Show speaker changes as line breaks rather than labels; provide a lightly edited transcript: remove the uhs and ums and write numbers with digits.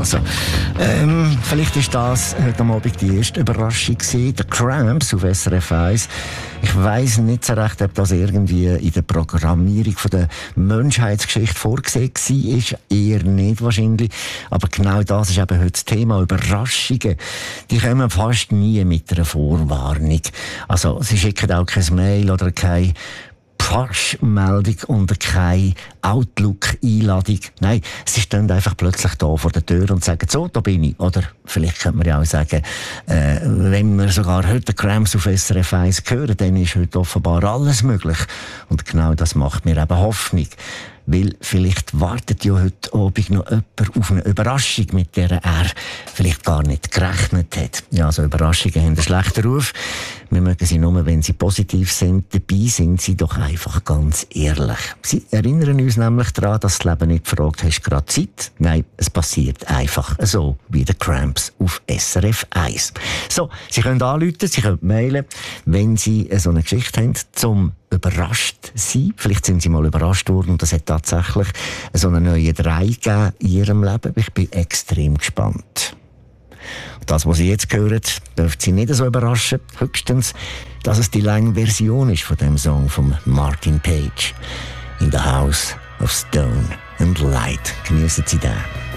Also, vielleicht ist das heute am Abend die erste Überraschung gewesen. The Cramps auf SRF 1. Ich weiss nicht so recht, ob das irgendwie in der Programmierung von der Menschheitsgeschichte vorgesehen war. Eher nicht wahrscheinlich. Aber genau das ist eben heute das Thema. Überraschungen. Die kommen fast nie mit einer Vorwarnung. Also, sie schicken auch kein Mail oder keine Push-Meldung und keine Outlook-Einladung. Nein, sie stehen einfach plötzlich da vor der Tür und sagen, so, da bin ich. Oder vielleicht könnte man ja auch sagen, wenn wir sogar heute Cramps auf SRF 1 hören, dann ist heute offenbar alles möglich. Und genau das macht mir eben Hoffnung. Weil vielleicht wartet ja heute Abend noch jemand auf eine Überraschung, mit der er vielleicht gar nicht gerechnet hat. Ja, also Überraschungen haben einen schlechten Ruf. Wir mögen sie nur, wenn sie positiv sind. Dabei sind sie doch einfach ganz ehrlich. Sie erinnern uns nämlich daran, dass das Leben nicht fragt, hast du gerade Zeit? Nein, es passiert einfach so, wie der Cramps auf SRF 1. So, Sie können anrufen, Sie können mailen, wenn Sie so eine Geschichte haben, zum überrascht sein. Vielleicht sind Sie mal überrascht worden und es hat tatsächlich so eine neue Drei gegeben in Ihrem Leben. Ich bin extrem gespannt. Das, was Sie jetzt hören, dürfte Sie nicht so überraschen. Höchstens, dass es die lange Version ist von dem Song von Martin Page. In the House of Stone and Light. Geniessen Sie den.